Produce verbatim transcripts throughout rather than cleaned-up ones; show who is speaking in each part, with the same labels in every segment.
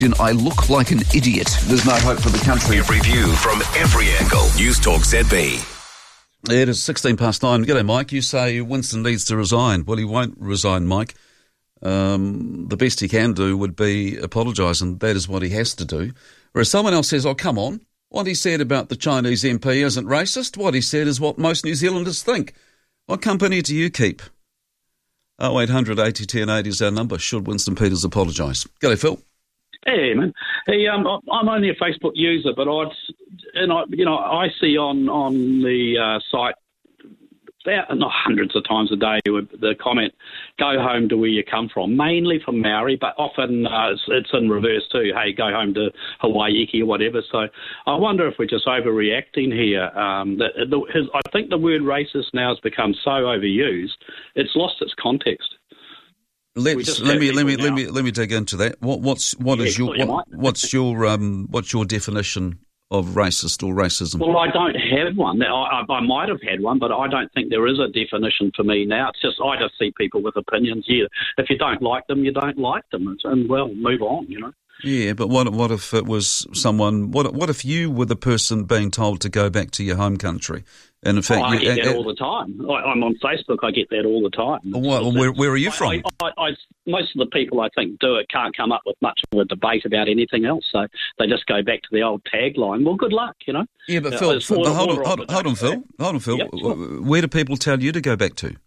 Speaker 1: I look like an idiot. There's no hope for the country.
Speaker 2: Every view from every angle. News Talk Z B.
Speaker 1: It is sixteen past nine. G'day, Mike. You say Winston needs to resign. Well, he won't resign, Mike. Um, the best he can do would be apologise, and that is what he has to do. Whereas someone else says, oh, come on. What he said about the Chinese M P isn't racist. What he said is what most New Zealanders think. What company do you keep? oh eight hundred eighty ten eighty is our number. Should Winston Peters apologise? G'day, Phil.
Speaker 3: Hey man, hey, um, I'm only a Facebook user, but I'd, and I, you know, I see on on the uh, site, about, not hundreds of times a day, with the comment, "Go home to where you come from," mainly from Maori, but often uh, it's, it's in reverse too. Hey, go home to Hawaii or whatever. So I wonder if we're just overreacting here. Um, the, the, his, I think the word racist now has become so overused, it's lost its context.
Speaker 1: Let's let me let me let me let me dig into that. What what's what yeah, is your what, what's your um what's your definition of racist or racism?
Speaker 3: Well, I don't have one. I, I, I might have had one, but I don't think there is a definition for me now. It's just I just see people with opinions. Yeah, if you don't like them, you don't like them, and well, move on. You know.
Speaker 1: Yeah, but what what if it was someone? What what if you were the person being told to go back to your home country? And in fact,
Speaker 3: oh, I
Speaker 1: you,
Speaker 3: get that
Speaker 1: uh,
Speaker 3: all the time. I, I'm on Facebook. I get that all the time.
Speaker 1: Well, where, where are you from?
Speaker 3: I, I, I, most of the people I think do it can't come up with much of a debate about anything else, so they just go back to the old tagline. Well, good luck, you know.
Speaker 1: Yeah, but
Speaker 3: uh,
Speaker 1: Phil, Phil but hold, on, hold, on, hold on, Phil. Hold on, Phil.
Speaker 3: Yep, sure.
Speaker 1: Where do people tell you to go back to?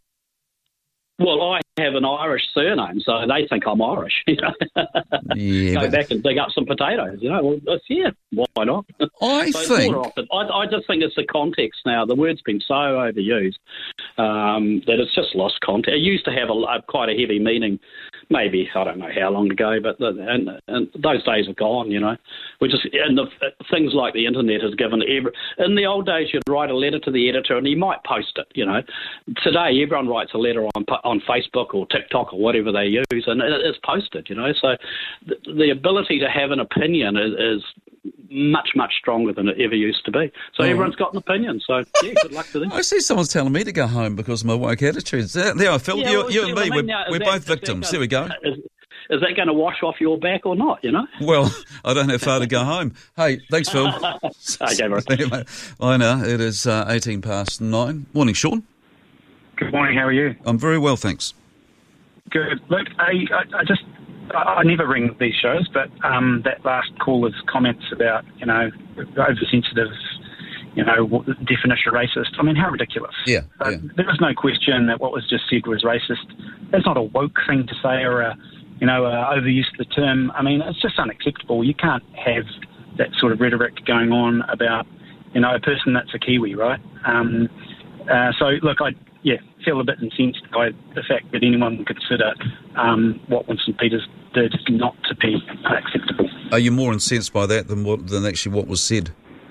Speaker 3: Well, I have an Irish surname, so they think I'm Irish. You know?
Speaker 1: Yeah,
Speaker 3: Go
Speaker 1: but
Speaker 3: back and dig up some potatoes. You know, well, that's, yeah, why not?
Speaker 1: I
Speaker 3: so
Speaker 1: think
Speaker 3: often, I, I just think it's the context now. The word's been so overused um, that it's just lost context. It used to have a, a quite a heavy meaning. Maybe I don't know how long ago, but the, and, and those days are gone. You know, we just and the things like the internet has given every. In the old days, you'd write a letter to the editor, and he might post it. You know, today everyone writes a letter on on Facebook or TikTok or whatever they use, and it's posted. You know, so the, the ability to have an opinion is, is much much stronger than it ever used to be. So oh. everyone's got an opinion. So yeah, good luck to them.
Speaker 1: I see someone's telling me to go home because of my woke attitudes. There, there I feel
Speaker 3: yeah,
Speaker 1: you,
Speaker 3: well,
Speaker 1: you
Speaker 3: see,
Speaker 1: and me,
Speaker 3: I mean,
Speaker 1: we're,
Speaker 3: now,
Speaker 1: we're
Speaker 3: that,
Speaker 1: both victims. There we go.
Speaker 3: Is, is that going to wash off your back or not, you know?
Speaker 1: Well, I don't have far to go home. Hey, thanks, Phil.
Speaker 3: Okay, right.
Speaker 1: I know, it is uh, eighteen past nine. Morning, Sean.
Speaker 4: Good morning, how are you?
Speaker 1: I'm very well, thanks.
Speaker 4: Good. Look, I, I, I just, I, I never ring these shows, but um, that last caller's comments about, you know, oversensitive, you know, what, definition of racist, I mean, how ridiculous.
Speaker 1: Yeah,
Speaker 4: uh,
Speaker 1: yeah.
Speaker 4: There is no question that what was just said was racist. That's not a woke thing to say or a, you know, uh, overuse of the term. I mean, it's just unacceptable. You can't have that sort of rhetoric going on about, you know, a person that's a Kiwi, right? Um, uh, so, look, I, yeah, feel a bit incensed by the fact that anyone would consider um, what Winston Peters did not to be acceptable.
Speaker 1: Are you more incensed by that than what than actually what was said?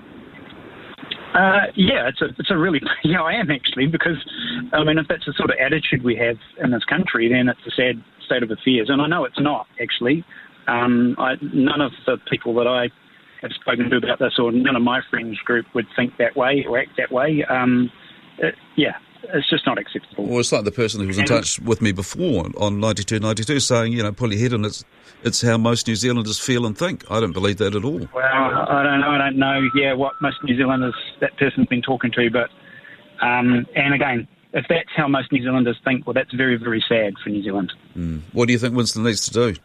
Speaker 4: Uh, yeah, it's a, it's a really, yeah, I am actually, because, I mean, if that's the sort of attitude we have in this country, then it's a sad state of affairs. And I know it's not, actually. Um, I, none of the people that I have spoken to about this, or none of my friends group would think that way or act that way. Um, it, yeah, it's just not acceptable.
Speaker 1: Well, it's like the person who was in
Speaker 4: and,
Speaker 1: touch with me before on ninety-two ninety-two saying, you know, pull your head in, it's, it's how most New Zealanders feel and think. I don't believe that at all.
Speaker 4: Well, I don't know. I don't know, yeah, what most New Zealanders that person's been talking to, but, um, and again, if that's how most New Zealanders think, well, that's very, very sad for New Zealand.
Speaker 1: Mm. What do you think Winston needs to do?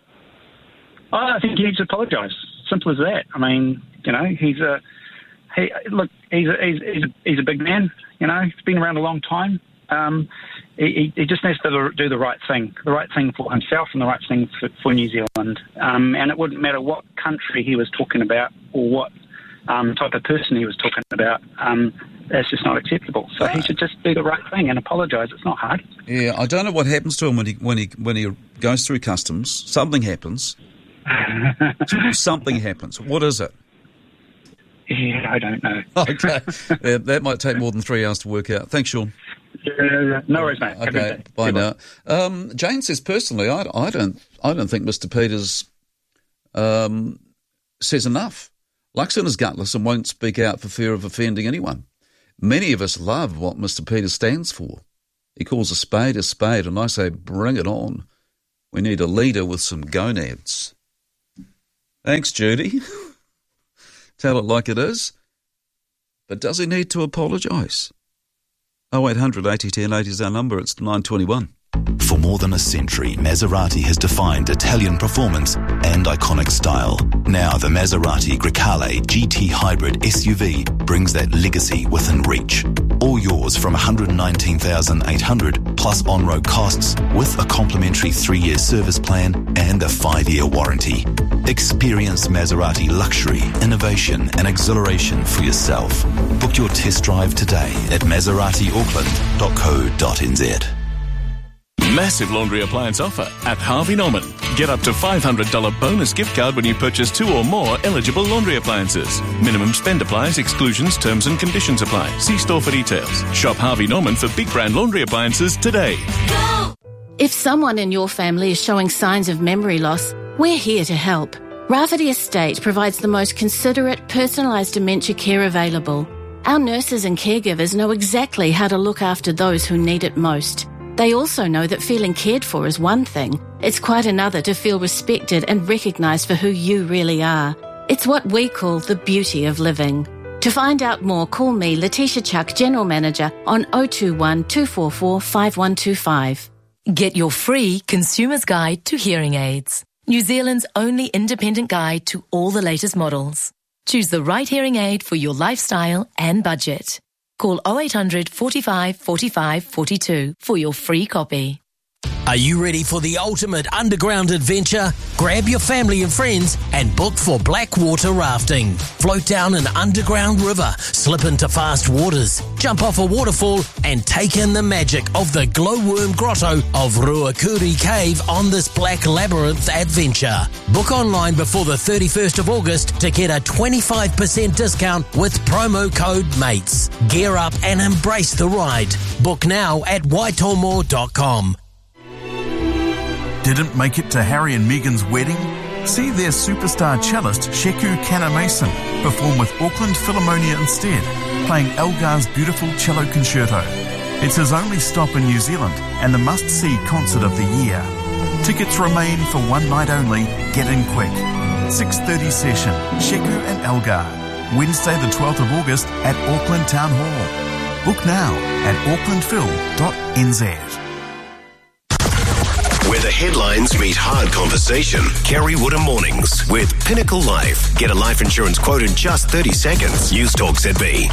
Speaker 4: I think he needs to apologise. Simple as that. I mean, you know, he's a, he, look, he's a, he's, he's, a, he's a big man, you know, he's been around a long time. Um, he, he just needs to do the right thing, the right thing for himself and the right thing for, for New Zealand. Um, and it wouldn't matter what country he was talking about or what um, type of person he was talking about. Um, that's just not acceptable. So he should just do the right thing and apologise. It's not hard.
Speaker 1: Yeah, I don't know what happens to him when he when he when he goes through customs. Something happens. Something happens. What is it?
Speaker 4: Yeah, I don't know.
Speaker 1: Okay, yeah, that might take more than three hours to work out. Thanks, Sean.
Speaker 4: Uh, no worries, mate.
Speaker 1: Okay, bye now. Um, Jane says, personally, I, I don't, I don't think Mister Peters um, says enough. Luxon is gutless and won't speak out for fear of offending anyone. Many of us love what Mister Peters stands for. He calls a spade a spade, and I say, bring it on. We need a leader with some gonads. Thanks, Judy. Tell it like it is. But does he need to apologise? oh eight hundred eighty ten eighty is our number. It's nine twenty-one.
Speaker 5: For more than a century, Maserati has defined Italian performance and iconic style. Now the Maserati Grecale G T Hybrid S U V brings that legacy within reach. All yours from one hundred nineteen thousand eight hundred dollars plus on-road costs with a complimentary three-year service plan and a five-year warranty. Experience Maserati luxury, innovation and exhilaration for yourself. Book your test drive today at maserati auckland dot co dot n z.
Speaker 6: Massive laundry appliance offer at Harvey Norman. Get up to five hundred dollars bonus gift card when you purchase two or more eligible laundry appliances. Minimum spend applies, exclusions, terms and conditions apply. See store for details. Shop Harvey Norman for big brand laundry appliances today.
Speaker 7: Go! If someone in your family is showing signs of memory loss, we're here to help. Rafferty Estate provides the most considerate, personalised dementia care available. Our nurses and caregivers know exactly how to look after those who need it most. They also know that feeling cared for is one thing. It's quite another to feel respected and recognised for who you really are. It's what we call the beauty of living. To find out more, call me, Letitia Chuck, General Manager, on oh two one, two four four, five one two five.
Speaker 8: Get your free Consumer's Guide to Hearing Aids. New Zealand's only independent guide to all the latest models. Choose the right hearing aid for your lifestyle and budget. Call oh eight hundred, forty-five, forty-five, forty-two for your free copy.
Speaker 9: Are you ready for the ultimate underground adventure? Grab your family and friends and book for Blackwater rafting. Float down an underground river, slip into fast waters, jump off a waterfall and take in the magic of the glowworm grotto of Ruakuri Cave on this Black Labyrinth adventure. Book online before the thirty-first of August to get a twenty-five percent discount with promo code MATES. Gear up and embrace the ride. Book now at waitomo dot com.
Speaker 10: Didn't make it to Harry and Meghan's wedding? See their superstar cellist Sheku Kanamason perform with Auckland Philharmonia instead, playing Elgar's beautiful cello concerto. It's his only stop in New Zealand and the must-see concert of the year. Tickets remain for one night only. Get in quick. six thirty session, Sheku and Elgar. Wednesday the twelfth of August at Auckland Town Hall. Book now at auckland phil dot n z.
Speaker 2: Where the headlines meet hard conversation. Kerry Woodham Mornings with Pinnacle Life. Get a life insurance quote in just thirty seconds. News Talk Z B.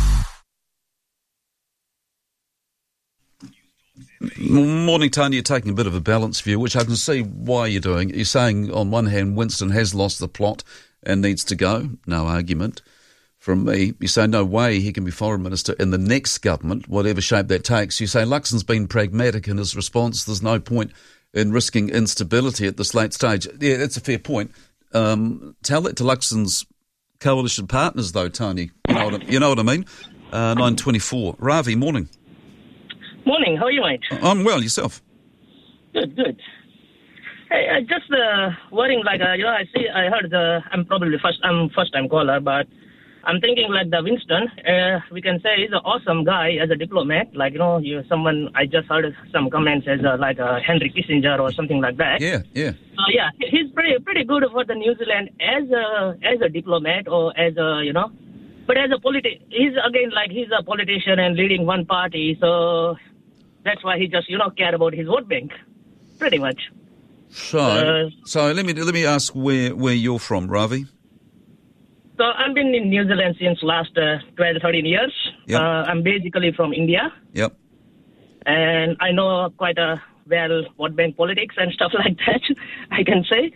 Speaker 1: Morning, Tony. You're taking a bit of a balanced view, which I can see why you're doing. You're saying, on one hand, Winston has lost the plot and needs to go. No argument from me. You say, no way he can be foreign minister in the next government, whatever shape that takes. You say, Luxon's been pragmatic in his response. There's no point in risking instability at this late stage. Yeah, that's a fair point. Um, tell that to Luxon's coalition partners, though, Tony. You know what I, you know what I mean? Uh, nine twenty-four. Ravi, morning.
Speaker 11: Morning. How are you, mate?
Speaker 1: I'm well. Yourself?
Speaker 11: Good, good. Hey, uh, just uh, worrying, like, uh, you know, I see, I heard the, I'm probably first, I'm first-time caller, but I'm thinking like the Winston, uh, we can say he's an awesome guy as a diplomat. Like, you know, you someone, I just heard some comments as uh, like a Henry Kissinger or something like that.
Speaker 1: Yeah, yeah.
Speaker 11: So, yeah, he's pretty pretty good for the New Zealand as a, as a diplomat or as a, you know, but as a politi- he's again like he's a politician and leading one party. So that's why he just, you know, care about his vote bank, pretty much.
Speaker 1: So,
Speaker 11: uh,
Speaker 1: so let me let me ask where, where you're from, Ravi.
Speaker 11: So I've been in New Zealand since last uh, twelve, thirteen years.
Speaker 1: Yep.
Speaker 11: Uh, I'm basically from India.
Speaker 1: Yep.
Speaker 11: And I know quite a well vote bank politics and stuff like that, I can say.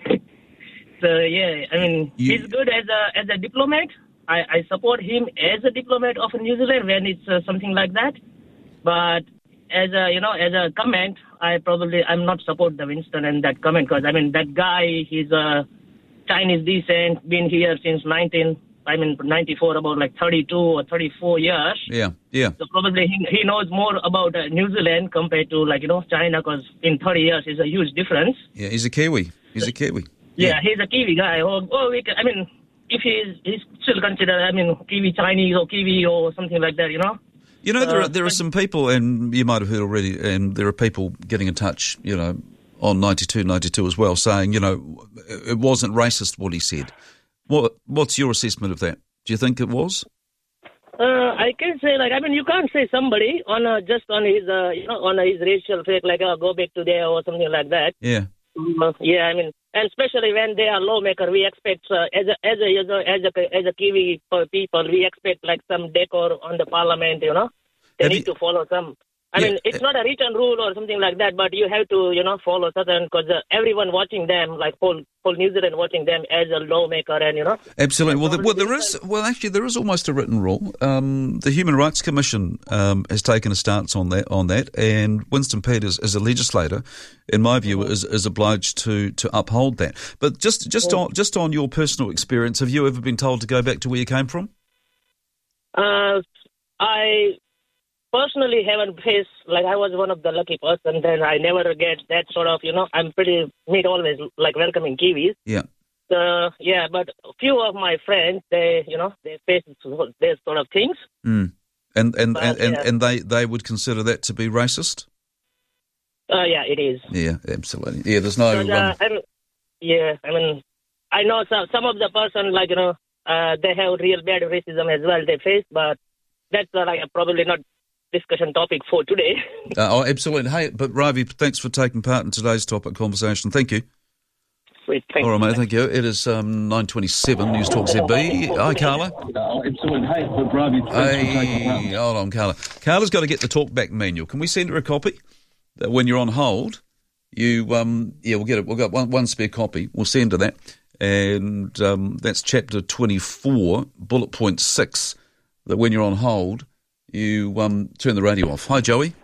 Speaker 11: So, yeah, I mean, you, he's good as a as a diplomat. I, I support him as a diplomat of New Zealand when it's uh, something like that. But as a, you know, as a comment, I probably, I'm not support the Winston and that comment because, I mean, that guy, he's a Chinese descent, been here since nineteen, I mean, ninety-four, about like thirty-two or thirty-four years.
Speaker 1: Yeah, yeah.
Speaker 11: So probably he, he knows more about uh, New Zealand compared to, like, you know, China, because in thirty years is a huge difference.
Speaker 1: Yeah, he's a Kiwi. He's a Kiwi.
Speaker 11: Yeah,
Speaker 1: yeah.
Speaker 11: he's a Kiwi guy. Or, or we can, I mean, if he's, he's still considered, I mean, Kiwi Chinese or Kiwi or something like that, you know?
Speaker 1: You know, there are,
Speaker 11: uh,
Speaker 1: there are some people, and you might have heard already, and there are people getting in touch, you know, on ninety-two ninety-two as well, saying, you know, it wasn't racist what he said. What What's your assessment of that? Do you think it was?
Speaker 11: Uh, I can say, like, I mean, you can't say somebody on uh, just on his, uh, you know, on his racial fake, like, oh, go back to there or something like that.
Speaker 1: Yeah.
Speaker 11: Uh, yeah, I mean, and especially when they are lawmaker, we expect, uh, as a as a as a as a, as a Kiwi people, we expect like some decor on the parliament. You know, they
Speaker 1: Have
Speaker 11: need
Speaker 1: you,
Speaker 11: to follow some. I
Speaker 1: yeah,
Speaker 11: mean, it's not a written rule or something like that, but you have to, you know, follow certain, because uh, everyone watching them, like whole whole New Zealand watching them as a lawmaker, and you know.
Speaker 1: Absolutely. Well, the, well, there is. Well, actually, there is almost a written rule. Um, the Human Rights Commission um, has taken a stance on that. On that, and Winston Peters, as a legislator, in my view, mm-hmm. is is obliged to to uphold that. But just just mm-hmm. on just on your personal experience, have you ever been told to go back to where you came from?
Speaker 11: Uh, I. Personally, haven't faced, like, I was one of the lucky person, then I never get that sort of, you know, I'm pretty, meet always, like, welcoming Kiwis.
Speaker 1: Yeah.
Speaker 11: So, yeah, but a few of my friends, they, you know, they face these sort of things.
Speaker 1: Mm. And and,
Speaker 11: but,
Speaker 1: and, and,
Speaker 11: yeah.
Speaker 1: and they, they would consider that to be racist?
Speaker 11: Uh, yeah, it is.
Speaker 1: Yeah, absolutely. Yeah, there's no...
Speaker 11: But, uh,
Speaker 1: um,
Speaker 11: I mean, yeah, I mean, I know some, some of the person, like, you know, uh, they have real bad racism as well they face, but that's uh, like probably not discussion topic for today.
Speaker 1: uh, oh, absolutely. Hey, but Ravi, thanks for taking part in today's topic conversation. Thank you.
Speaker 11: Sweet, thanks.
Speaker 1: All right, mate, thank you. It is um, nine twenty-seven, News Talk Z B. Hi, Carla.
Speaker 12: Oh, absolutely. Hey, but Ravi, thanks
Speaker 1: hey,
Speaker 12: for taking part.
Speaker 1: Hold on, Carla. Carla's got to get the talkback manual. Can we send her a copy? That when you're on hold, you, um, yeah, we'll get it. We've got one, one spare copy. We'll send her that. And um, that's chapter twenty-four, bullet point six, that when you're on hold, you um, turn the radio off. Hi, Joey.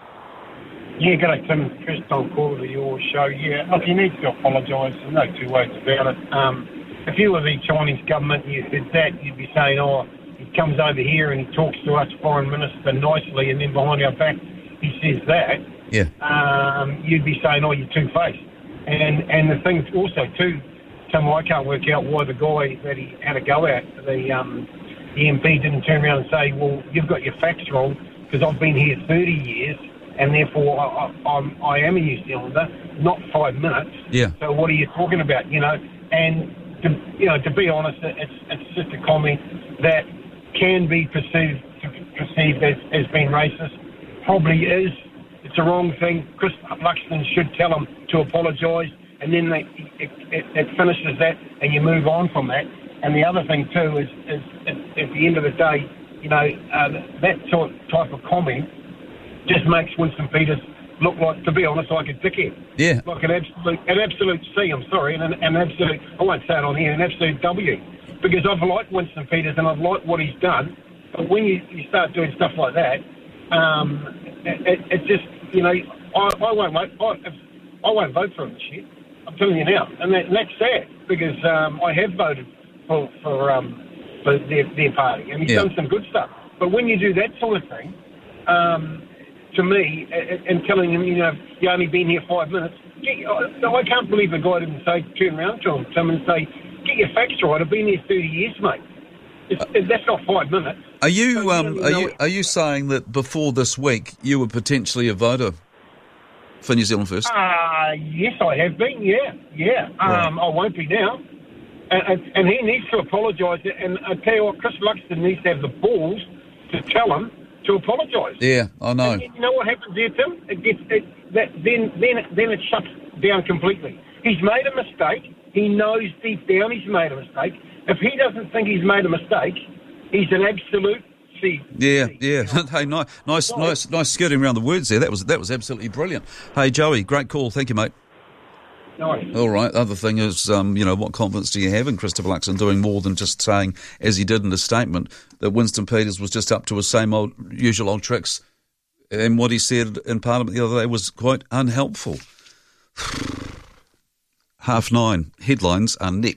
Speaker 13: Yeah, g'day, Tim. First time caller to your show. Yeah, look, he needs to apologise. There's no two ways about it. Um, if you were the Chinese government and you said that, you'd be saying, oh, he comes over here and he talks to us foreign minister nicely, and then behind our back he says that.
Speaker 1: Yeah.
Speaker 13: Um, you'd be saying, oh, you're two-faced. And and the thing also, too, Tim, I can't work out why the guy that he had a go at, the... Um, The M P didn't turn around and say, well, you've got your facts wrong because I've been here thirty years and therefore I, I, I'm, I am a New Zealander, not five minutes.
Speaker 1: Yeah.
Speaker 13: So what are you talking about, you know? And, to, you know, to be honest, it's it's just a comment that can be perceived perceived as, as being racist. Probably is. It's a wrong thing. Chris Luxton should tell him to apologise, and then they, it, it, it finishes that and you move on from that. And the other thing, too, is, is at, at the end of the day, you know, uh, that sort type of comment just makes Winston Peters look like, to be honest, like a dickhead.
Speaker 1: Yeah.
Speaker 13: Like an absolute, an absolute C, I'm sorry, and an, an absolute, I won't say it on here, an absolute W. Because I've liked Winston Peters and I've liked what he's done, but when you, you start doing stuff like that, um, it, it, it just, you know, I, I won't vote, I, I won't vote for him this year. I'm telling you now. And, that, and that's sad, because um, I have voted for for, um, for their, their party, and he's
Speaker 1: yeah.
Speaker 13: done some good stuff. But when you do that sort of thing, um, to me, and telling him, you know, you've only been here five minutes, I can't believe the guy didn't say, turn around to him, to him and say, get your facts right, I've been here thirty years, mate. It's, uh, that's not five minutes.
Speaker 1: Are you,
Speaker 13: so
Speaker 1: um,
Speaker 13: you
Speaker 1: are
Speaker 13: know
Speaker 1: you, are you saying that before this week you were potentially a voter for New Zealand First?
Speaker 13: Uh, yes, I have been, yeah, yeah.
Speaker 1: Right.
Speaker 13: Um, I won't be now. And, and he needs to apologise. And I tell you what, Chris Luxton needs to have the balls to tell him to apologise.
Speaker 1: Yeah, I know.
Speaker 13: And you know what happens there, Tim? It gets it, that then then then it shuts down completely. He's made a mistake. He knows deep down he's made a mistake. If he doesn't think he's made a mistake, he's an absolute C.
Speaker 1: Yeah,
Speaker 13: C.
Speaker 1: yeah. Hey, nice, nice, nice, nice skirting around the words there. That was that was absolutely brilliant. Hey, Joey, great call. Thank you, mate.
Speaker 13: Nice.
Speaker 1: All right. Other thing is, um, you know, what confidence do you have in Christopher Luxon doing more than just saying, as he did in his statement, that Winston Peters was just up to his same old, usual old tricks, and what he said in Parliament the other day was quite unhelpful. Half nine. Headlines are next.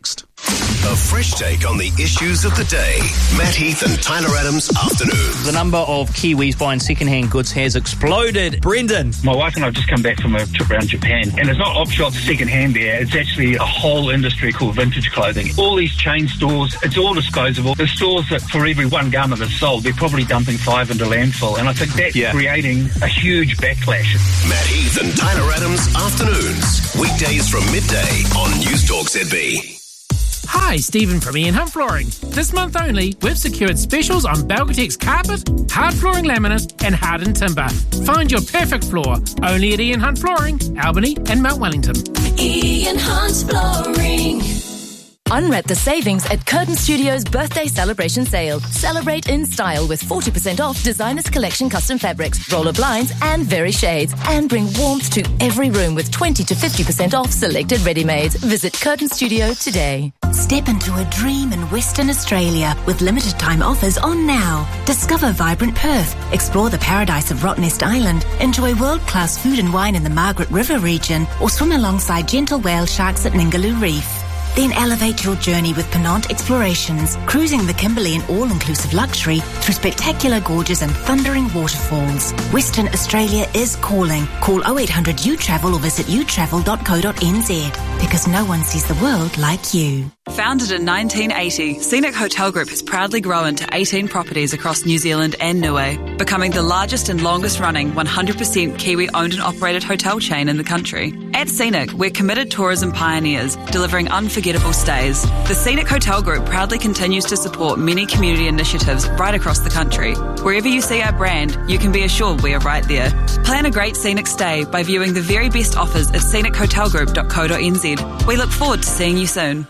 Speaker 2: A fresh take on the issues of the day. Matt Heath and Tyler Adams afternoons.
Speaker 14: The number of Kiwis buying second-hand goods has exploded. Brendan.
Speaker 15: My wife and I have just come back from a trip around Japan, and it's not op shops second-hand there. It's actually a whole industry called vintage clothing. All these chain stores, it's all disposable. The stores that for every one garment that's sold, they're probably dumping five into landfill, and I think that's yeah. creating a huge backlash.
Speaker 2: Matt Heath and Tyler Adams afternoons. Weekdays from midday on News Talk Z B.
Speaker 16: Hi, Stephen from Ian Hunt Flooring. This month only, we've secured specials on Belgatex carpet, hard flooring laminate and hardened timber. Find your perfect floor only at Ian Hunt Flooring, Albany and Mount Wellington.
Speaker 8: Ian Hunt Flooring. Unwrap the savings at Curtin Studios' birthday celebration sale. Celebrate in style with forty percent off Designers Collection custom fabrics, roller blinds and very shades. And bring warmth to every room with twenty to fifty percent off selected ready-mades. Visit Curtin Studio today.
Speaker 17: Step into a dream in Western Australia with limited time offers on now. Discover vibrant Perth, explore the paradise of Rottnest Island, enjoy world-class food and wine in the Margaret River region, or swim alongside gentle whale sharks at Ningaloo Reef. Then elevate your journey with Penant Explorations, cruising the Kimberley in all-inclusive luxury through spectacular gorges and thundering waterfalls. Western Australia is calling. Call oh eight hundred U travel or visit u travel dot co dot n z because no one sees the world like you.
Speaker 18: Founded in nineteen eighty, Scenic Hotel Group has proudly grown to eighteen properties across New Zealand and Niue, becoming the largest and longest-running one hundred percent Kiwi-owned and operated hotel chain in the country. At Scenic, we're committed tourism pioneers, delivering unforgettable stays. The Scenic Hotel Group proudly continues to support many community initiatives right across the country. Wherever you see our brand, you can be assured we are right there. Plan a great scenic stay by viewing the very best offers at scenic hotel group dot co dot n z. We look forward to seeing you soon.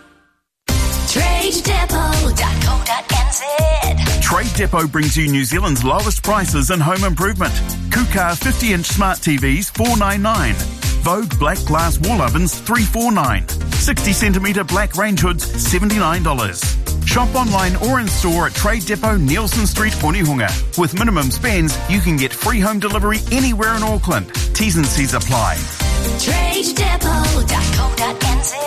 Speaker 8: trade depot dot co dot n z.
Speaker 10: Trade Depot brings you New Zealand's lowest prices in home improvement. Kukar fifty inch smart T Vs four ninety-nine. Vogue black glass wall ovens three forty-nine. sixty centimetre black range hoods seventy-nine dollars. Shop online or in store at Trade Depot, Nielsen Street, Onehunga. With minimum spends, you can get free home delivery anywhere in Auckland. T's and C's apply.
Speaker 8: trade depot dot co dot n z.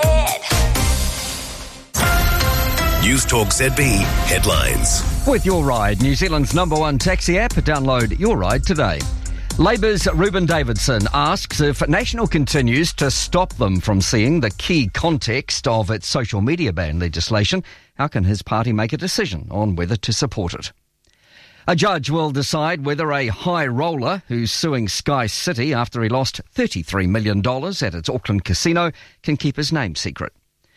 Speaker 2: News Talk Z B headlines.
Speaker 19: With Your Ride, New Zealand's number one taxi app, download Your Ride today. Labour's Reuben Davidson asks if National continues to stop them from seeing the key context of its social media ban legislation, how can his party make a decision on whether to support it? A judge will decide whether a high roller who's suing Sky City after he lost thirty-three million dollars at its Auckland casino can keep his name secret.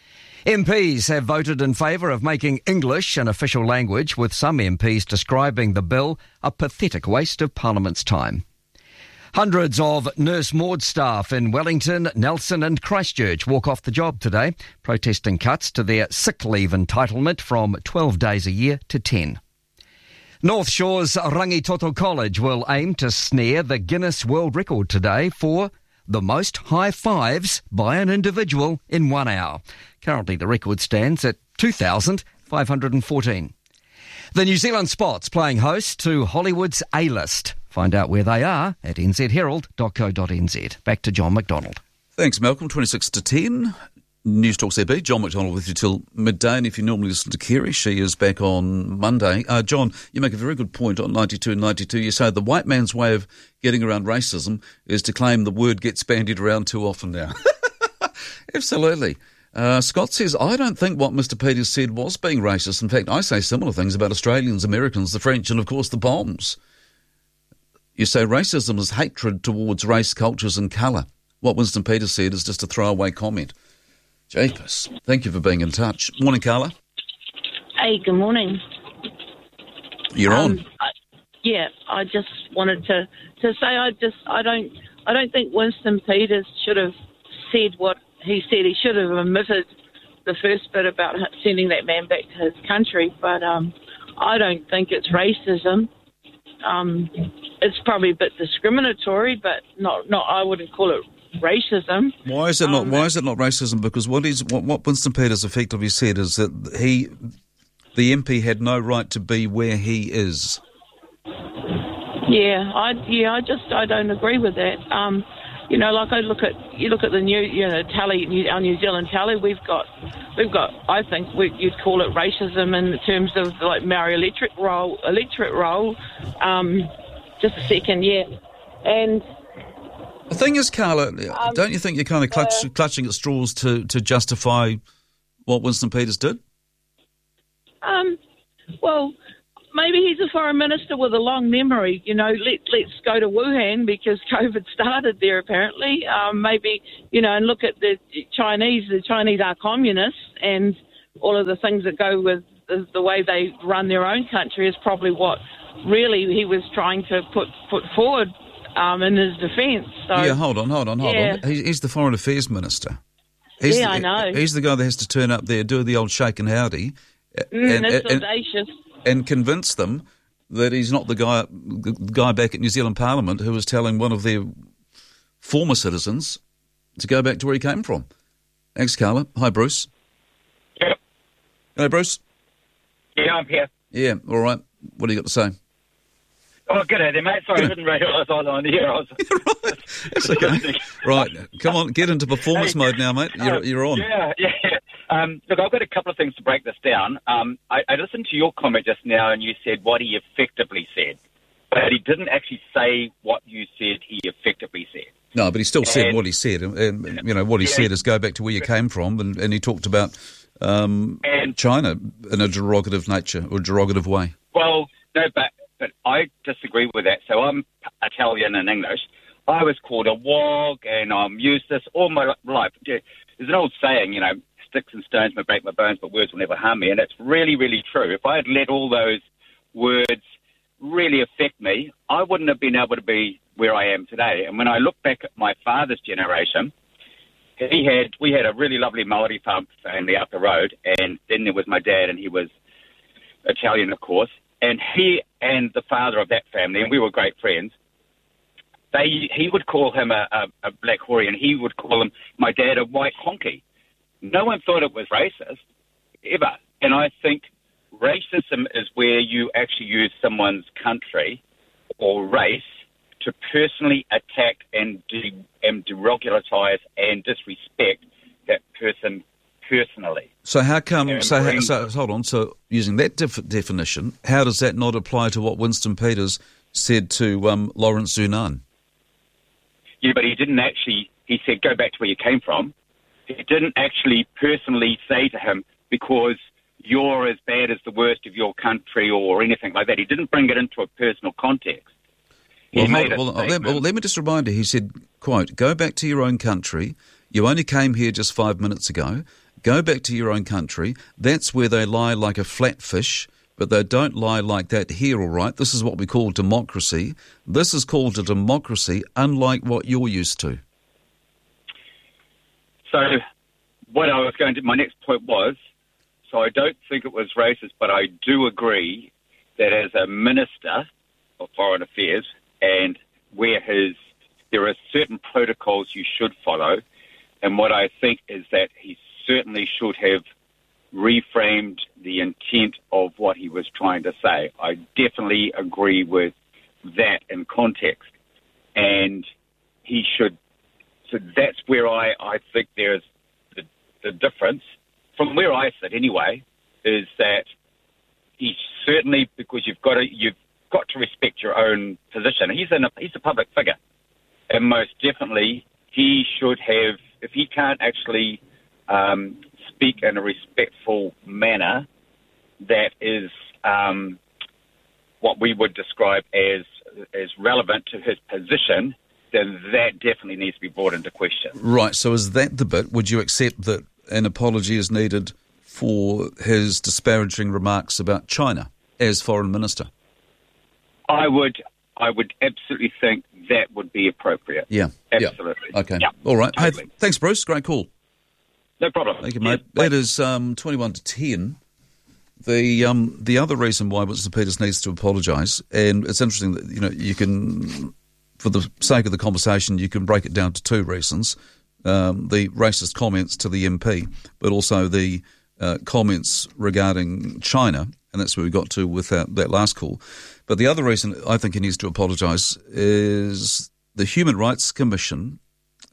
Speaker 19: M Ps have voted in favour of making English an official language, with some M Ps describing the bill a pathetic waste of Parliament's time. Hundreds of Nurse Maud staff in Wellington, Nelson and Christchurch walk off the job today, protesting cuts to their sick leave entitlement from twelve days a year to ten. North Shore's Rangitoto College will aim to snare the Guinness World Record today for the most high fives by an individual in one hour. Currently the record stands at two thousand five hundred fourteen. The New Zealand Spots playing host to Hollywood's A-List. Find out where they are at n z herald dot co dot n z. Back to John McDonald.
Speaker 1: Thanks, Malcolm. twenty-six to ten. News Talk Z B. John McDonald with you till midday. And if you normally listen to Kerry, she is back on Monday. Uh, John, you make a very good point on ninety-two and ninety-two. You say the white man's way of getting around racism is to claim the word gets bandied around too often now. Absolutely. Uh, Scott says, I don't think what Mister Peters said was being racist. In fact, I say similar things about Australians, Americans, the French, and of course the Bombs. You say racism is hatred towards race, cultures and colour. What Winston Peters said is just a throwaway comment. Japers, thank you for being in touch. Morning, Carla.
Speaker 20: Hey, good morning.
Speaker 1: You're
Speaker 20: um,
Speaker 1: on.
Speaker 20: I, yeah, I just wanted to, to say I just I don't I don't think Winston Peters should have said what he said. He should have omitted the first bit about sending that man back to his country. But um, I don't think it's racism. Um, it's probably a bit discriminatory, but not not I wouldn't call it racism.
Speaker 1: Why is it not?
Speaker 20: Um,
Speaker 1: why is it not racism? Because what is what, what Winston Peters effectively said is that he, the M P, had no right to be where he is.
Speaker 20: Yeah, I yeah, I just I don't agree with that. Um, you know, like I look at you look at the new, you know, tally, New, our New Zealand tally. We've got, we've got. I think we, you'd call it racism in terms of like Maori electric roll, electorate roll. Um, just a second, yeah, and.
Speaker 1: The thing is, Carla,
Speaker 20: Um,
Speaker 1: don't you think you're kind of clutch,
Speaker 20: uh,
Speaker 1: clutching at straws to, to justify what Winston Peters did?
Speaker 20: Um, well, maybe he's a foreign minister with a long memory. You know, let, let's go to Wuhan because COVID started there apparently. Um, maybe, you know, and look at the Chinese. The Chinese are communists, and all of the things that go with the, the way they run their own country is probably what really he was trying to put, put forward um, in his defence. So,
Speaker 1: yeah, hold on, hold on, hold
Speaker 20: yeah.
Speaker 1: on. He, he's the Foreign Affairs Minister. He's
Speaker 20: Yeah,
Speaker 1: the,
Speaker 20: I know.
Speaker 1: He's the guy that has to turn up there, do the old shake and howdy,
Speaker 20: Mm,
Speaker 1: and,
Speaker 20: that's
Speaker 1: and,
Speaker 20: audacious.
Speaker 1: and convince them that he's not the guy, the guy back at New Zealand Parliament who was telling one of their former citizens to go back to where he came from. Thanks, Carla. Hi, Bruce.
Speaker 21: Yeah.
Speaker 1: Hello, Bruce.
Speaker 21: Yeah, I'm here.
Speaker 1: Yeah, all right. What do you got to say?
Speaker 21: Oh, good day, mate. Sorry, I didn't realise I was on here. I was...
Speaker 1: It's okay. Right, come on, get into performance
Speaker 21: Hey,
Speaker 1: mode now, mate. You're,
Speaker 21: uh,
Speaker 1: you're on.
Speaker 21: Yeah, yeah. Um, look, I've got a couple of things to break this down. Um, I, I listened to your comment just now, and you said what he effectively said, but he didn't actually say what you said he effectively said.
Speaker 1: No, but he still said
Speaker 21: And-
Speaker 1: what he said. And, and, you know, what he
Speaker 21: Yeah.
Speaker 1: said is go back to where you came from, and, and he talked about um,
Speaker 21: And-
Speaker 1: China in a derogative nature or derogative way.
Speaker 21: Well, no, but but I disagree with that. So I'm Italian and English. I was called a wog, and I'm used this all my life. There's an old saying, you know, sticks and stones may break my bones, but words will never harm me, and it's really, really true. If I had let all those words really affect me, I wouldn't have been able to be where I am today. And when I look back at my father's generation, he had we had a really lovely Maori farm family up the road, and then there was my dad, and he was Italian, of course, and he and the father of that family, and we were great friends. They he would call him a, a, a black hoary, and he would call him my dad a white honky. No one thought it was racist ever, and I think racism is where you actually use someone's country or race to personally attack and de- and derogatize and disrespect that person personally.
Speaker 1: So how come?
Speaker 21: And
Speaker 1: So,
Speaker 21: bring-
Speaker 1: so hold on. So using that def- definition, how does that not apply to what Winston Peters said to um, Lawrence Zunan?
Speaker 21: Yeah, but he didn't actually, he said, go back to where you came from. He didn't actually personally say to him, because you're as bad as the worst of your country or anything like that. He didn't bring it into a personal context. He
Speaker 1: Well,
Speaker 21: made
Speaker 1: hold-
Speaker 21: a
Speaker 1: well, let,
Speaker 21: statement.
Speaker 1: well, let me just remind you, he said, quote, go back to your own country. You only came here just five minutes ago. Go back to your own country. That's where they lie like a flatfish, but they don't lie like that here, all right? This is what we call democracy. This is called a democracy, unlike what you're used to.
Speaker 21: So what I was going to, my next point was, so I don't think it was racist, but I do agree that as a minister of foreign affairs, and where his, there are certain protocols you should follow, and what I think is that he certainly should have reframed the intent of what he was trying to say. I definitely agree with that in context, and he should. So that's where I, I think there's the, the difference, from where I sit anyway, is that he certainly, because you've got to you've got to respect your own position. He's in a, he's a public figure, and most definitely he should have. If he can't actually um, speak in a respectful manner, that is um, what we would describe as as relevant to his position, then that definitely needs to be brought into question.
Speaker 1: Right, so is that the bit? Would you accept that an apology is needed for his disparaging remarks about China as foreign minister?
Speaker 21: I would, I would absolutely think that would be appropriate.
Speaker 1: Yeah.
Speaker 21: Absolutely.
Speaker 1: Yeah. Okay.
Speaker 21: Yeah,
Speaker 1: All right.
Speaker 21: totally.
Speaker 1: Hey, thanks, Bruce. Great call.
Speaker 21: No problem.
Speaker 1: Thank you, mate. It is um, twenty-one to ten. The um, the other reason why Winston Peters needs to apologise, and it's interesting that, you know, you can, for the sake of the conversation, you can break it down to two reasons. Um, the racist comments to the M P, but also the uh, comments regarding China, and that's where we got to with that, that last call. But the other reason I think he needs to apologise is the Human Rights Commission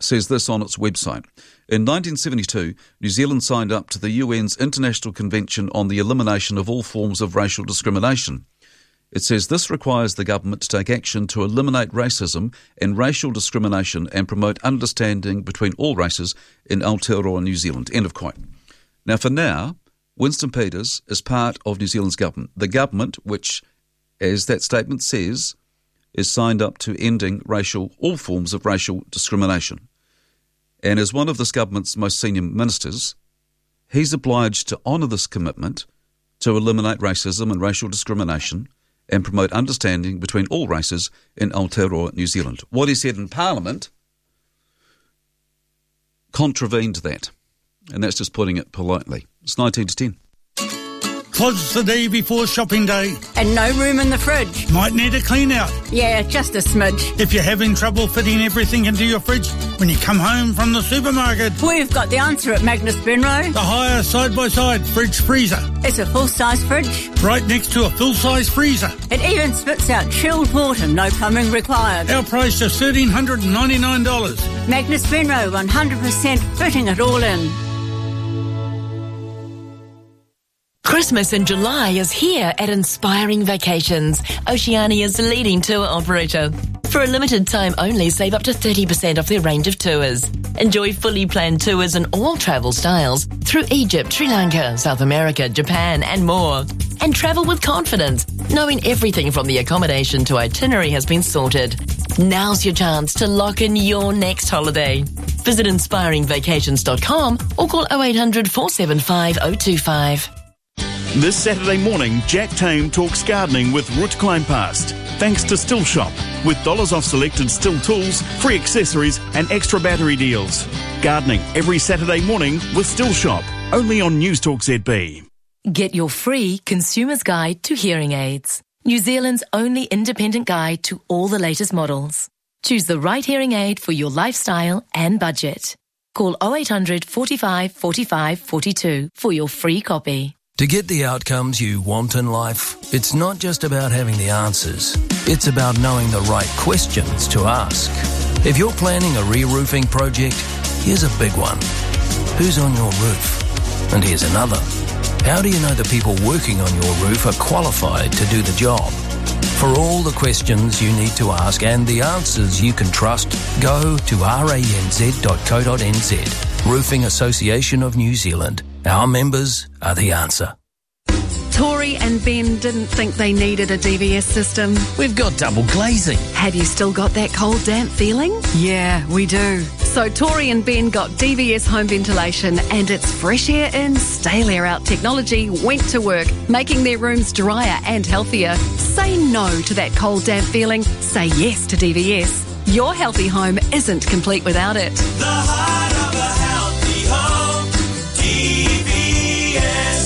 Speaker 1: says this on its website. In nineteen seventy-two, New Zealand signed up to the U N's International Convention on the Elimination of All Forms of Racial Discrimination. It says this requires the government to take action to eliminate racism and racial discrimination and promote understanding between all races in Aotearoa, New Zealand. End of quote. Now, for now, Winston Peters is part of New Zealand's government. The government, which, as that statement says, is signed up to ending racial all forms of racial discrimination. And as one of this government's most senior ministers, he's obliged to honour this commitment to eliminate racism and racial discrimination and promote understanding between all races in Aotearoa, New Zealand. What he said in Parliament contravened that, and that's just putting it politely. It's nineteen to ten.
Speaker 3: Closes the day before shopping day.
Speaker 22: And no room in the fridge.
Speaker 3: Might need a clean out.
Speaker 22: Yeah, just a smidge.
Speaker 3: If you're having trouble fitting everything into your fridge when you come home from the supermarket.
Speaker 22: We've got the answer at Magnus Benroe.
Speaker 3: The higher side-by-side fridge freezer.
Speaker 22: It's a full-size fridge.
Speaker 3: Right next to a full-size freezer.
Speaker 22: It even spits out chilled water, no plumbing required.
Speaker 3: Our price is one thousand three hundred ninety-nine dollars.
Speaker 22: Magnus Benroe, one hundred percent fitting it all in.
Speaker 8: Christmas in July is here at Inspiring Vacations, Oceania's leading tour operator. For a limited time only, save up to thirty percent off their range of tours. Enjoy fully planned tours in all travel styles through Egypt, Sri Lanka, South America, Japan and more. And travel with confidence, knowing everything from the accommodation to itinerary has been sorted. Now's your chance to lock in your next holiday. Visit inspiring vacations dot com or call oh eight hundred, four seven five, oh two five.
Speaker 6: This Saturday morning, Jack Tame talks gardening with Ruth Kleinpast. Thanks to Still Shop, with dollars off selected Still tools, free accessories and extra battery deals. Gardening every Saturday morning with Still Shop, only on News Talk Z B.
Speaker 8: Get your free Consumer's Guide to Hearing Aids. New Zealand's only independent guide to all the latest models. Choose the right hearing aid for your lifestyle and budget. Call oh eight hundred, forty-five, forty-five, forty-two for your free copy.
Speaker 9: To get the outcomes you want in life, it's not just about having the answers. It's about knowing the right questions to ask. If you're planning a re-roofing project, here's a big one. Who's on your roof? And here's another. How do you know the people working on your roof are qualified to do the job? For all the questions you need to ask and the answers you can trust, go to r a n z dot co dot n z. Roofing Association of New Zealand. Our members are the answer.
Speaker 23: Tori and Ben didn't think they needed a D V S system.
Speaker 9: We've got double glazing.
Speaker 23: Have you still got that cold, damp feeling? Yeah, we do. So Tori and Ben got D V S home ventilation, and its fresh air in, stale air out technology went to work, making their rooms drier and healthier. Say no to that cold, damp feeling. Say yes to D V S. Your healthy home isn't complete without it.
Speaker 24: The heart of a healthy home, D V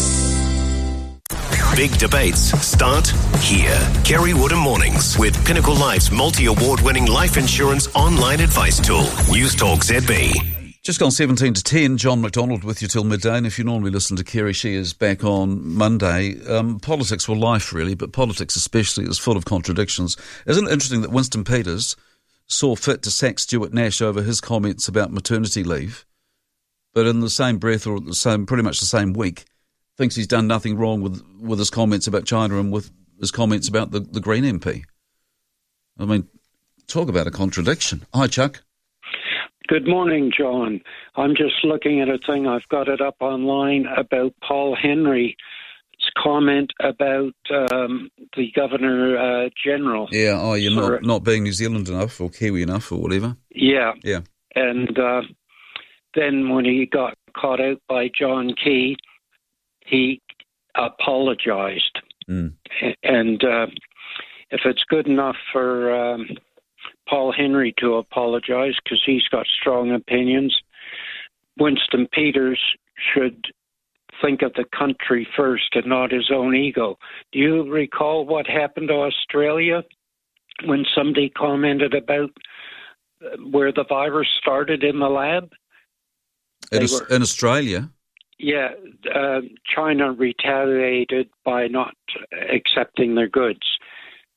Speaker 24: S.
Speaker 2: Big debates start here. Kerry Woodham Mornings with Pinnacle Life's multi-award-winning life insurance online advice tool. News Talk Z B.
Speaker 1: Just gone seventeen to ten, John McDonald with you till midday, and if you normally listen to Kerry, she is back on Monday. Um, politics, well, life really, but politics especially is full of contradictions. Isn't it interesting that Winston Peters saw fit to sack Stuart Nash over his comments about maternity leave, but in the same breath, or the same, pretty much the same week, thinks he's done nothing wrong with, with his comments about China and with his comments about the, the Green M P. I mean, talk about a contradiction. Hi, Chuck.
Speaker 25: Good morning, John. I'm just looking at a thing, I've got it up online, about Paul Henry's comment about um, the Governor-General.
Speaker 1: Yeah, oh, you're
Speaker 25: for,
Speaker 1: not, not being New Zealand enough or Kiwi enough or whatever.
Speaker 25: Yeah.
Speaker 1: Yeah.
Speaker 25: And uh, then when he got caught out by John Key, he apologized.
Speaker 1: Mm.
Speaker 25: And uh, if it's good enough for um, Paul Henry to apologize because he's got strong opinions, Winston Peters should think of the country first and not his own ego. Do you recall what happened to Australia when somebody commented about where the virus started in the lab?
Speaker 1: In, were, in Australia?
Speaker 25: Yeah, uh, China retaliated by not accepting their goods.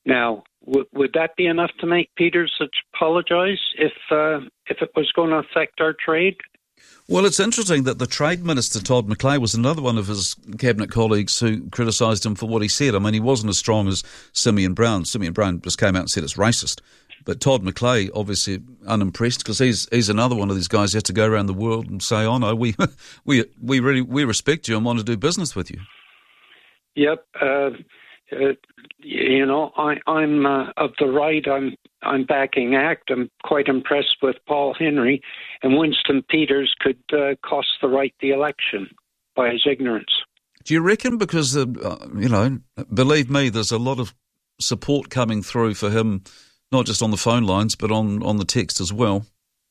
Speaker 25: Now, w- would that be enough to make Peters apologise if uh, if it was going to affect our trade?
Speaker 1: Well, it's interesting that the Trade Minister, Todd McClay, was another one of his cabinet colleagues who criticised him for what he said. I mean, he wasn't as strong as Simeon Brown. Simeon Brown just came out and said it's racist. But Todd McClay, obviously unimpressed, because he's he's another one of these guys who has to go around the world and say, oh, no, we we we really we respect you and want to do business with you.
Speaker 25: Yep. Uh, uh, you know, I, I'm uh, of the right. I'm I'm backing ACT. I'm quite impressed with Paul Henry, and Winston Peters could uh, cost the right the election by his ignorance.
Speaker 1: Do you reckon? Because uh, you know, believe me, there's a lot of support coming through for him, not just on the phone lines, but on, on the text as well.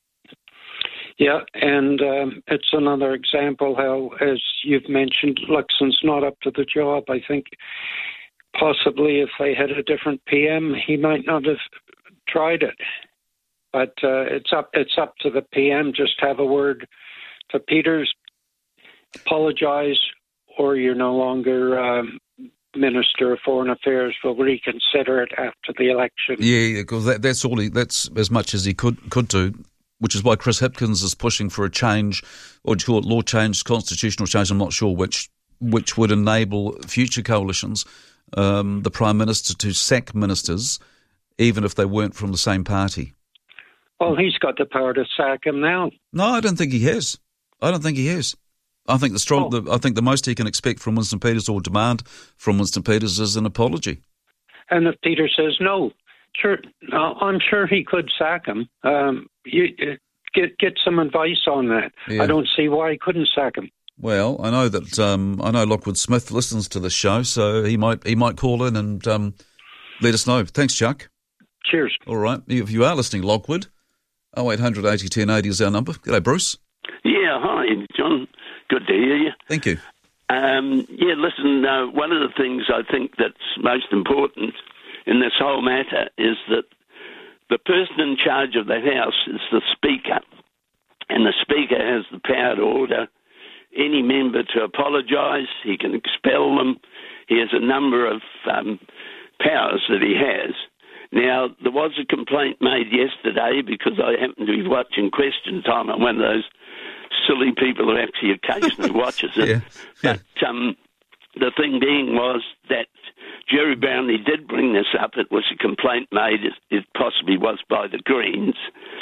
Speaker 25: Yeah, and um, it's another example how, as you've mentioned, Luxon's not up to the job. I think possibly if they had a different P M, he might not have tried it. But uh, it's up it's up to the P M. Just have a word to Peters, apologise, or you're no longer um, Minister of Foreign Affairs. Will reconsider it after the election.
Speaker 1: Yeah, because that, that's all he, that's as much as he could could do, which is why Chris Hipkins is pushing for a change, or do you call it law change, constitutional change, I'm not sure which, which would enable future coalitions, um, the Prime Minister to sack ministers, even if they weren't from the same party.
Speaker 25: Well, he's got the power to sack him now.
Speaker 1: No, I don't think he has. I don't think he has. I think the strong.
Speaker 25: Oh.
Speaker 1: The, I think the most he can expect from Winston Peters, or demand from Winston Peters, is an apology.
Speaker 25: And if Peter says no, sure, uh, I'm sure he could sack him. Um, you uh, get get some advice on that.
Speaker 1: Yeah.
Speaker 25: I don't see why he couldn't sack him.
Speaker 1: Well, I know that um, I know Lockwood Smith listens to this show, so he might he might call in and um, let us know. Thanks, Chuck.
Speaker 25: Cheers.
Speaker 1: All right, if you are listening, Lockwood, oh eight hundred eighty ten eighty is our number. G'day, Bruce.
Speaker 4: Yeah, hi, John. Good to hear you.
Speaker 1: Thank you.
Speaker 4: Um, yeah, listen, uh, one of the things I think that's most important in this whole matter is that the person in charge of the House is the Speaker, and the Speaker has the power to order any member to apologise. He can expel them. He has a number of um, powers that he has. Now, there was a complaint made yesterday because I happened to be watching Question Time on one of those silly people who actually occasionally watches it.
Speaker 1: Yeah. Yeah.
Speaker 4: But um, the thing being was that Jerry Brownlee did bring this up. It was a complaint made, it, it possibly was by the Greens.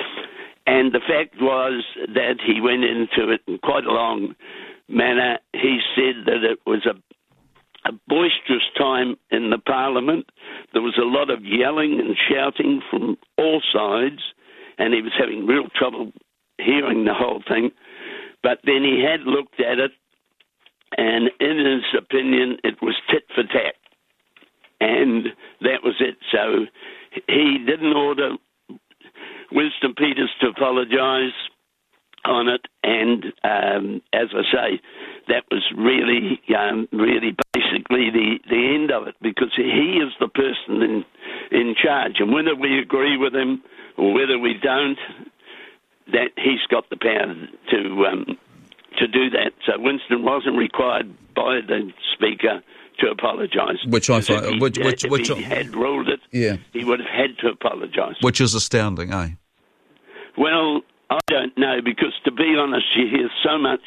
Speaker 4: And the fact was that he went into it in quite a long manner. He said that it was a a boisterous time in the Parliament. There was a lot of yelling and shouting from all sides, and he was having real trouble hearing the whole thing. But then he had looked at it, and in his opinion, it was tit for tat. And that was it. So he didn't order Winston Peters to apologise on it, and um, as I say, that was really, um, really basically the, the end of it, because he is the person in in charge, and whether we agree with him or whether we don't, that he's got the power to um, to do that. So Winston wasn't required by the Speaker to apologise.
Speaker 1: Which I
Speaker 4: find,
Speaker 1: find, which,
Speaker 4: if
Speaker 1: which,
Speaker 4: he
Speaker 1: which,
Speaker 4: had ruled it,
Speaker 1: yeah,
Speaker 4: he would have had to apologise.
Speaker 1: Which is astounding, eh?
Speaker 4: Well, I don't know, because to be honest, you hear so much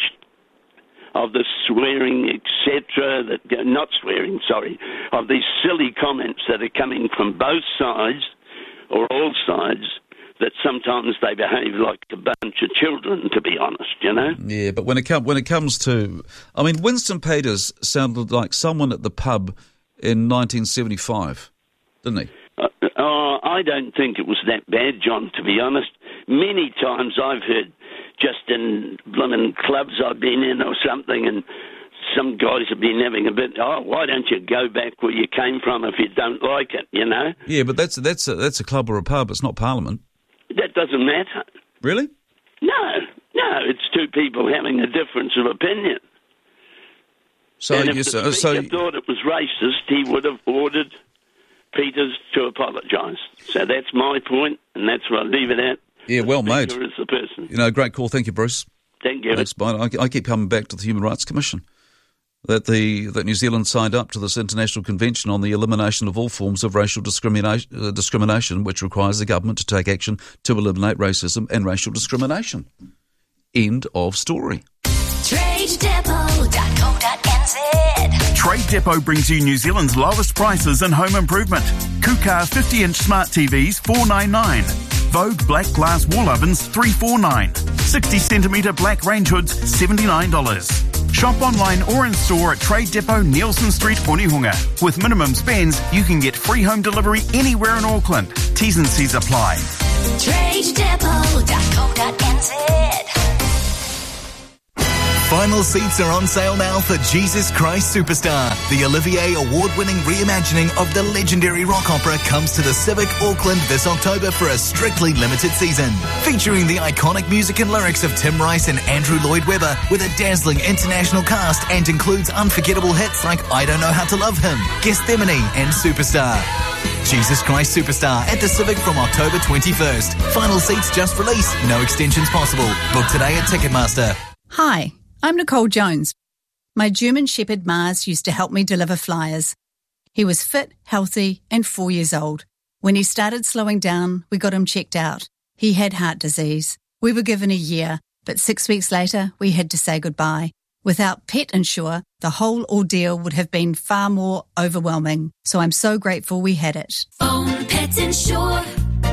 Speaker 4: of the swearing, et cetera, that not swearing, sorry, of these silly comments that are coming from both sides or all sides, that sometimes they behave like a bunch of children, to be honest, you know?
Speaker 1: Yeah, but when it, com- when it comes to... I mean, Winston Peters sounded like someone at the pub in nineteen seventy-five, didn't he?
Speaker 4: Uh, oh, I don't think it was that bad, John, to be honest. Many times I've heard, just in blooming clubs I've been in or something, and some guys have been having a bit, oh, why don't you go back where you came from if you don't like it, you know?
Speaker 1: Yeah, but that's that's a, that's a club or a pub. It's not Parliament.
Speaker 4: That doesn't matter.
Speaker 1: Really?
Speaker 4: No, no, it's two people having a difference of opinion.
Speaker 1: So,
Speaker 4: and if
Speaker 1: yes,
Speaker 4: the
Speaker 1: uh,
Speaker 4: Speaker
Speaker 1: so
Speaker 4: thought it was racist, he would have ordered Peters to apologise. So that's my point, and that's where I leave it at.
Speaker 1: Yeah, well made.
Speaker 4: Speaker is the person.
Speaker 1: You know, great call. Thank you, Bruce.
Speaker 4: Thank you.
Speaker 1: Thanks, bye. I, I keep coming back to the Human Rights Commission. that the that New Zealand signed up to this international convention on the elimination of all forms of racial discrimination, uh, discrimination, which requires the government to take action to eliminate racism and racial discrimination. End of story.
Speaker 5: trade depot dot co dot n z.
Speaker 10: Trade Depot brings you New Zealand's lowest prices in home improvement. Kukar fifty-inch smart T Vs four ninety-nine. Vogue black glass wall ovens three forty-nine. sixty centimetre black range hoods seventy-nine dollars. Shop online or in store at Trade Depot, Nielsen Street, Onehunga. With minimum spends, you can get free home delivery anywhere in Auckland. T's and C's apply.
Speaker 5: trade depot dot co dot n z.
Speaker 7: Final seats are on sale now for Jesus Christ Superstar. The Olivier Award-winning reimagining of the legendary rock opera comes to the Civic Auckland this October for a strictly limited season. Featuring the iconic music and lyrics of Tim Rice and Andrew Lloyd Webber with a dazzling international cast and includes unforgettable hits like I Don't Know How to Love Him, Gethsemane and Superstar. Jesus Christ Superstar at the Civic from October twenty-first. Final seats just released. No extensions possible. Book today at Ticketmaster.
Speaker 22: Hi, I'm Nicole Jones. My German Shepherd Mars used to help me deliver flyers. He was fit, healthy, and four years old. When he started slowing down, we got him checked out. He had heart disease. We were given a year, but six weeks later, we had to say goodbye. Without Pet Insure, the whole ordeal would have been far more overwhelming. So I'm so grateful we had it.
Speaker 5: Phone Pet Insure.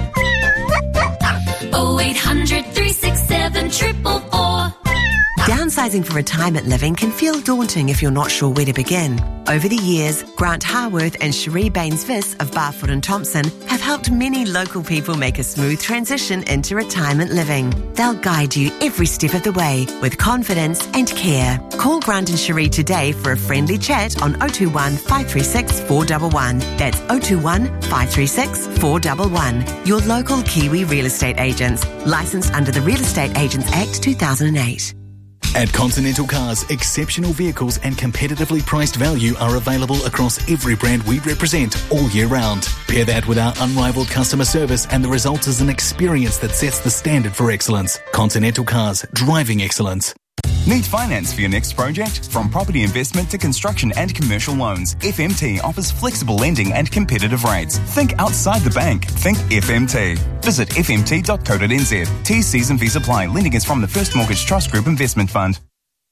Speaker 5: oh eight hundred, three six seven, four four four.
Speaker 11: Downsizing for retirement living can feel daunting if you're not sure where to begin. Over the years, Grant Harworth and Cherie Baines-Viss of Barfoot and Thompson have helped many local people make a smooth transition into retirement living. They'll guide you every step of the way with confidence and care. Call Grant and Cherie today for a friendly chat on oh two one, five three six, four one one. That's oh two one, five three six, four one one. Your local Kiwi real estate agents. Licensed under the Real Estate Agents Act two thousand eight.
Speaker 7: At Continental Cars, exceptional vehicles and competitively priced value are available across every brand we represent all year round. Pair that with our unrivaled customer service and the result is an experience that sets the standard for excellence. Continental Cars, driving excellence.
Speaker 12: Need finance for your next project? From property investment to construction and commercial loans, F M T offers flexible lending and competitive rates. Think outside the bank. Think F M T. Visit f m t dot co dot n z. T's, C's and V's apply. Lending is from the First Mortgage Trust Group Investment Fund.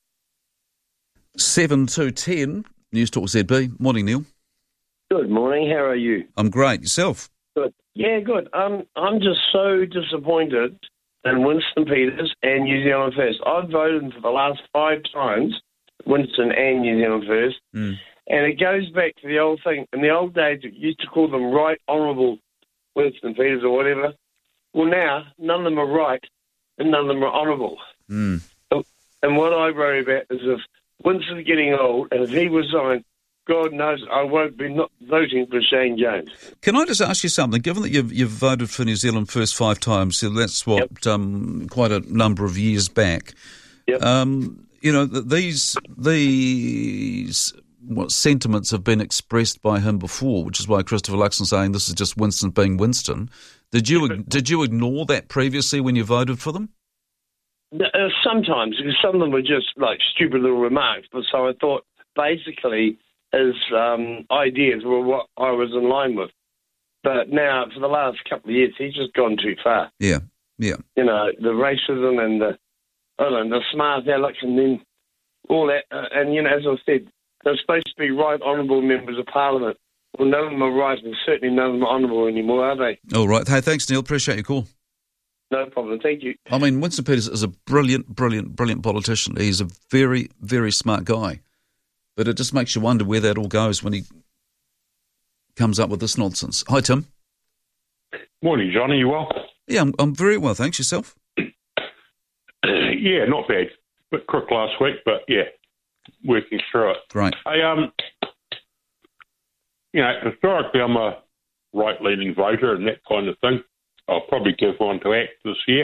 Speaker 1: seven to ten, News Talk Z B. Morning, Neil.
Speaker 13: Good morning. How are you?
Speaker 1: I'm great. Yourself?
Speaker 13: Good. Yeah, good. Um, I'm just so disappointed in Winston Peters and New Zealand First. I've voted for the last five times, Winston and New Zealand First,
Speaker 1: mm.
Speaker 13: and it goes back to the old thing. In the old days, we used to call them Right Honourable Winston Peters or whatever. Well, now, none of them are right and none of them are honourable.
Speaker 1: Mm.
Speaker 13: And what I worry about is if Winston's getting old and if he resigns, God knows I won't be not voting for Shane Jones.
Speaker 1: Can I just ask you something? Given that you've, you've voted for New Zealand First five times, so that's what yep. um, quite a number of years back.
Speaker 13: Yep.
Speaker 1: Um, you know, these these what sentiments have been expressed by him before, which is why Christopher Luxon's saying this is just Winston being Winston. Did you yeah, did you ignore that previously when you voted for them?
Speaker 13: Uh, sometimes, because some of them were just like stupid little remarks. But so I thought basically his um, ideas were what I was in line with. But now, for the last couple of years, he's just gone too far.
Speaker 1: Yeah, yeah.
Speaker 13: You know, the racism and the, I don't know, the smart Alex and then all that. Uh, and, you know, as I said, they're supposed to be right honourable members of Parliament. Well, none of them are right, and certainly none of them are honourable anymore, are they?
Speaker 1: All right. Hey, thanks, Neil. Appreciate your call.
Speaker 13: No problem. Thank you.
Speaker 1: I mean, Winston Peters is a brilliant, brilliant, brilliant politician. He's a very, very smart guy. But it just makes you wonder where that all goes when he comes up with this nonsense. Hi, Tim.
Speaker 26: Morning, John. Are you well?
Speaker 1: Yeah, I'm, I'm very well, thanks. Yourself?
Speaker 26: Yeah, not bad. Bit crook last week, but yeah, working through it.
Speaker 1: Great.
Speaker 26: I, um, you know, historically I'm a right-leaning voter and that kind of thing. I'll probably give one to ACT this year.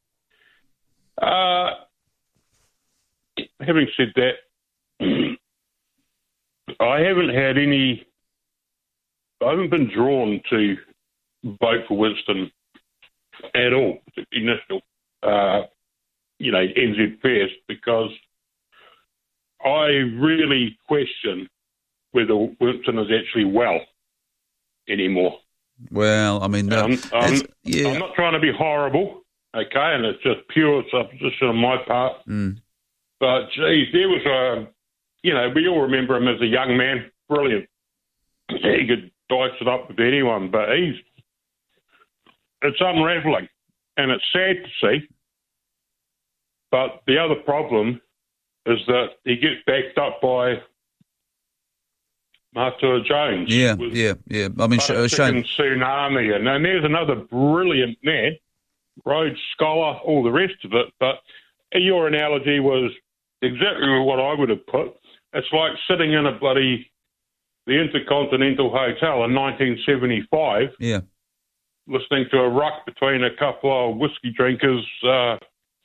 Speaker 26: Uh, having said that, I haven't had any, I haven't been drawn to vote for Winston at all, particularly National, uh, you know, N Z First, because I really question whether Winston is actually well anymore.
Speaker 1: Well, I mean, uh,
Speaker 26: um, I'm,
Speaker 1: yeah.
Speaker 26: I'm not trying to be horrible, okay, and it's just pure supposition on my part.
Speaker 1: Mm.
Speaker 26: But, geez, there was a, you know, we all remember him as a young man, brilliant. He could dice it up with anyone, but he's, it's unravelling, and it's sad to see. But the other problem is that he gets backed up by Matua Jones.
Speaker 1: Yeah, yeah, yeah. I mean, uh, Shane
Speaker 26: Tsunami, and then there's another brilliant man, Rhodes Scholar, all the rest of it. But your analogy was exactly what I would have put. It's like sitting in a bloody the Intercontinental Hotel in nineteen seventy-five.
Speaker 1: Yeah.
Speaker 26: Listening to a ruck between a couple of whiskey drinkers. Uh,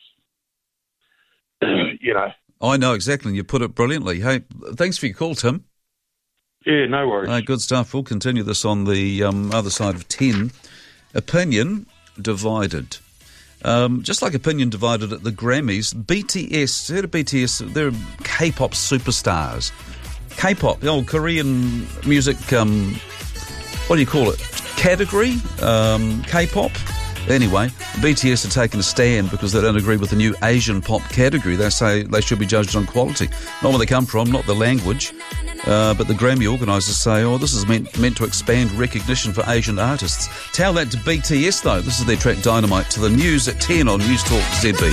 Speaker 26: you know.
Speaker 1: I know exactly, and you put it brilliantly. Hey, thanks for your call, Tim.
Speaker 26: Yeah, no worries.
Speaker 1: Uh, good stuff. We'll continue this on the um, other side of ten. Opinion divided. Um, just like opinion divided at the Grammys, B T S, heard of B T S? They're K-pop superstars. K-pop, the old Korean music, um, what do you call it? Category? Um, K-pop? Anyway, B T S are taking a stand because they don't agree with the new Asian pop category. They say they should be judged on quality. Not where they come from, not the language. Uh, but the Grammy organisers say, oh, this is meant, meant to expand recognition for Asian artists. Tell that to B T S, though. This is their track Dynamite to the news at ten on News Talk Z B.